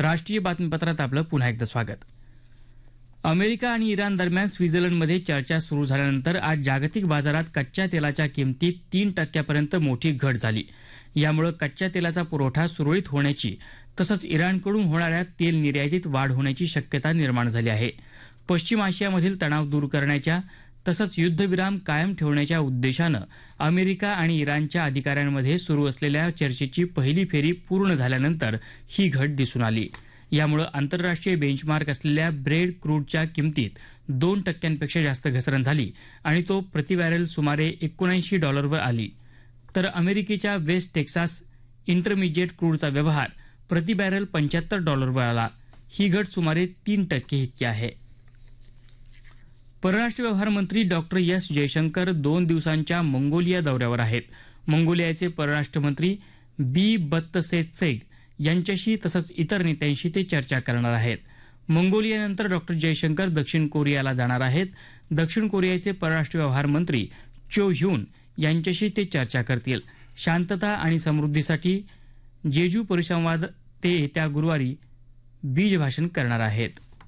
राष्ट्रीय बातमीपत्रात आपलं पुन्हा एकदा स्वागत. अमेरिका आणि इराण दरम्यान स्वित्झर्लंडमध्ये चर्चा सुरू झाल्यानंतर आज जागतिक बाजारात कच्च्या तेलाच्या किमतीत 3% मोठी घट झाली. यामुळे कच्च्या तेलाचा पुरवठा सुरळीत होण्याची तसंच इराणकडून होणाऱ्या तेल निर्यातीत वाढ होण्याची शक्यता निर्माण झाली आहे. पश्चिम आशियामधील तणाव दूर करण्याच्या तसंच युद्धविराम कायम ठेवण्याच्या उद्देशानं अमेरिका आणि इराणच्या अधिकाऱ्यांमध्ये सुरू असलेल्या चर्चेची पहिली फेरी पूर्ण झाल्यानंतर ही घट दिसून आली. यामुळे आंतरराष्ट्रीय बेंचमार्क असलेल्या ब्रेड क्रूडच्या किमतीत 2% जास्त घसरण झाली आणि तो प्रतिबॅरल सुमारे $79 आली. तर अमेरिकेच्या वेस्ट टेक्सास इंटरमिजिएट क्रूडचा व्यवहार प्रतिबॅरल $75 आला. ही घट सुमारे 3% इतकी आहे. परराष्ट्र व्यवहार मंत्री डॉक्टर एस जयशंकर 2 दिवसांच्या मंगोलिया दौऱ्यावर आहेत. मंगोलियाचे परराष्ट्र मंत्री बी बत्तसेत्सेग यांच्याशी तसंच इतर नेत्यांशी ते चर्चा करणार आहेत. मंगोलियानंतर डॉक्टर जयशंकर दक्षिण कोरियाला जाणार आहेत. दक्षिण कोरियाचे परराष्ट्र व्यवहार मंत्री चो ह्यून यांच्याशी ते चर्चा करतील. शांतता आणि समृद्धीसाठी जेजू परिसंवाद ते येत्या गुरुवारी बीजभाषण करणार आहेत.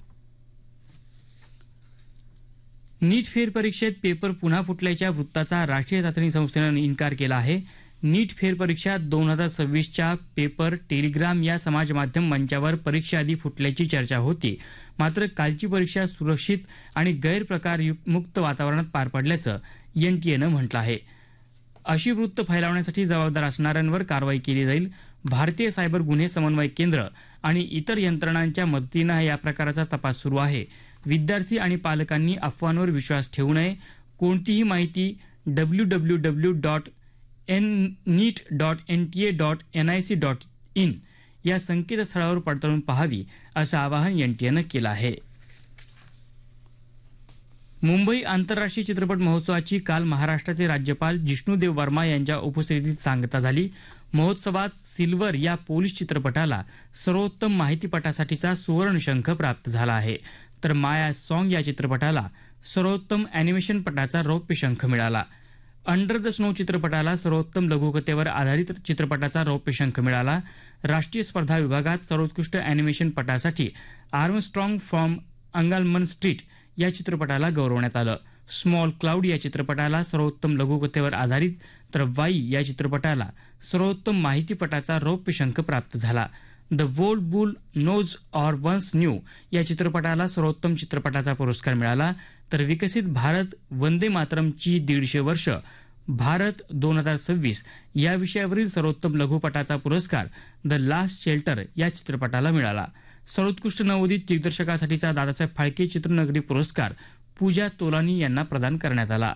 नीट फेरपरीक्षेत पेपर पुन्हा फुटल्याच्या वृत्ताचा राष्ट्रीय चाचणी संस्थेनं इन्कार केला आहे. नीट फेरपरीक्षा 2026च्या पेपर टेलिग्राम या समाज माध्यम मंचावर परीक्षेआधी फुटल्याची चर्चा होती. मात्र कालची परीक्षा सुरक्षित आणि गैरप्रकार मुक्त वातावरणात पार पडल्याचं एनटीएनं म्हटलं आहे. अशी वृत्त फैलावण्यासाठी जबाबदार असणाऱ्यांवर कारवाई केली जाईल. भारतीय सायबर गुन्हे समन्वय केंद्र आणि इतर यंत्रणांच्या मदतीनं या प्रकाराचा तपास सुरू आहे. विद्यार्थी आणि पालकांनी अफवांवर विश्वास ठेवू नये. कोणतीही माहिती www.neet.nta.nic.in या संकेतस्थळावर पडताळून पाहावी असं आवाहन एनटीएनं केलं आहे. मुंबई आंतरराष्ट्रीय चित्रपट महोत्सवाची काल महाराष्ट्राचे राज्यपाल जिष्णुदेव वर्मा यांच्या उपस्थितीत सांगता झाली. महोत्सवात सिल्वर या पोलीस चित्रपटाला सर्वोत्तम माहितीपटासाठीचा सुवर्णशंख प्राप्त झाला आहे. तर माया सॉन्ग या चित्रपटाला सर्वोत्तम अॅनिमेशन पटाचा रौप्य शंख मिळाला. अंडर द स्नो चित्रपटाला सर्वोत्तम लघुकथेवर आधारित चित्रपटाचा रौप्य शंख मिळाला. राष्ट्रीय स्पर्धा विभागात सर्वोत्कृष्ट अॅनिमेशन पटासाठी आर्मस्ट्रॉंग फ्रॉम अंगालमन स्ट्रीट या चित्रपटाला गौरवण्यात आलं. स्मॉल क्लाउड या चित्रपटाला सर्वोत्तम लघुकथेवर आधारित तर वाई या चित्रपटाला सर्वोत्तम माहितीपटाचा रौप्य शंख प्राप्त झाला. The world boule knows or once new या चित्रपटाला सर्वोत्तम चित्रपटाचा पुरस्कार मिळाला. तर विकसित भारत वंदे मातरमची 150 वर्ष भारत 2026 या विषयावरील सर्वोत्तम लघुपटाचा पुरस्कार द लास्ट शेल्टर या चित्रपटाला मिळाला. सर्वोत्कृष्ट नवोदित दिग्दर्शकासाठीचा दादासाहेब फाळके चित्रनगरी पुरस्कार पूजा तोलानी यांना प्रदान करण्यात आला.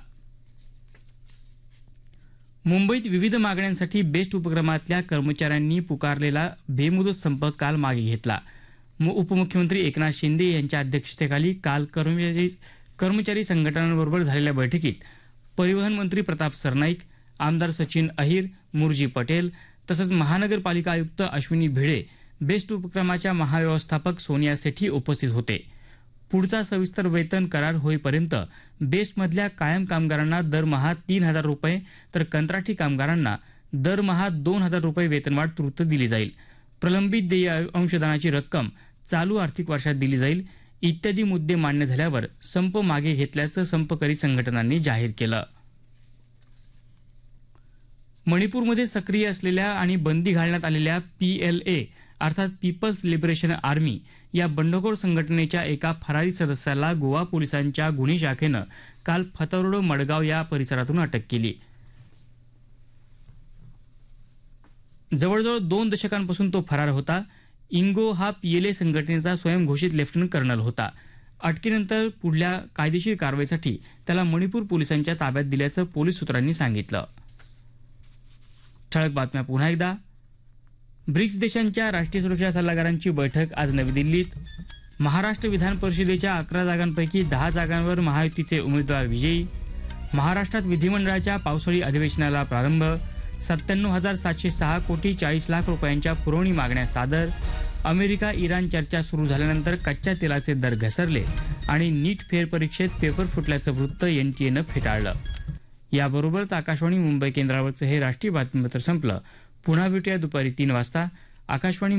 मुंबईत विविध मागण्यांसाठी बेस्ट उपक्रमातल्या कर्मचाऱ्यांनी पुकारलेला बेमुदत संप काल मागे घेतला. उपमुख्यमंत्री एकनाथ शिंदे यांच्या अध्यक्षतेखाली काल कर्मचारी संघटनांबरोबर झालेल्या बैठकीत परिवहन मंत्री प्रताप सरनाईक, आमदार सचिन अहिर, मुरजी पटेल तसंच महानगरपालिका आयुक्त अश्विनी भिडे, बेस्ट उपक्रमाच्या महाव्यवस्थापक सोनिया सेठी उपस्थित होते. पुढचा सविस्तर वेतन करार होईपर्यंत बेस्टमधल्या कायम कामगारांना दरमहा ₹3,000 तर कंत्राटी कामगारांना दरमहा ₹2,000 वेतनवाढ तूर्त दिली जाईल. प्रलंबित देय अंशदानाची रक्कम चालू आर्थिक वर्षात दिली जाईल. इत्यादी मुद्दे मान्य झाल्यावर संप मागे घेतल्याचं संपकरी संघटनांनी जाहीर केलं. मणिपूरमध्ये सक्रिय असलेल्या आणि बंदी घालण्यात आलेल्या PLA अर्थात पीपल्स लिबरेशन आर्मी या बंडखोर संघटनेच्या एका फरारी सदस्याला गोवा पोलिसांच्या गुन्हे शाखेनं काल फतर्ड मडगाव या परिसरातून अटक केली. जवळजवळ 2 दशकांपासून तो फरार होता. इंगो हा PLA संघटनेचा स्वयंघोषित लेफ्टनंट कर्नल होता. अटकेनंतर पुढल्या कायदेशीर कारवाईसाठी त्याला मणिपूर पोलिसांच्या ताब्यात दिल्याचं पोलीस सूत्रांनी सांगितलं. ठळक बातम्या पुन्हा एकदा. ब्रिक्स देशांच्या राष्ट्रीय सुरक्षा सल्लागारांची बैठक आज नवी दिल्लीत. महाराष्ट्र विधान परिषदेच्या 11 जागांपैकी 10 जागांवर महायुतीचे उमेदवार विजयी. महाराष्ट्रात विधिमंडळाच्या पावसाळी अधिवेशनाला प्रारंभ. 97,706 कोटी 40 लाख रुपयांच्या पुरवणी मागण्या सादर. अमेरिका इराण चर्चा सुरू झाल्यानंतर कच्च्या तेलाचे दर घसरले आणि नीट फेरपरीक्षेत पेपर फुटल्याचं वृत्त एनटीएनं फेटाळलं. याबरोबरच आकाशवाणी मुंबई केंद्रावरचं हे राष्ट्रीय बातमीपत्र संपलं. पुन्हा भेटूया दुपारी 3 वाजता. आकाशवाणी